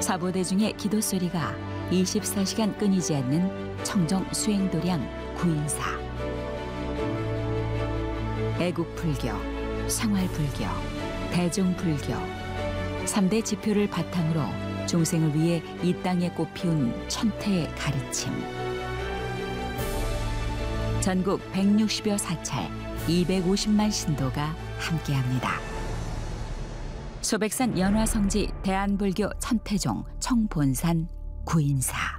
사보대 중의 기도 소리가 24시간 끊이지 않는 청정 수행도량 구인사. 애국불교, 생활불교, 대중불교 3대 지표를 바탕으로 중생을 위해 이 땅에 꽃피운 천태의 가르침. 전국 160여 사찰 250만 신도가 함께합니다. 소백산 연화성지 대한불교 천태종 청본산 구인사.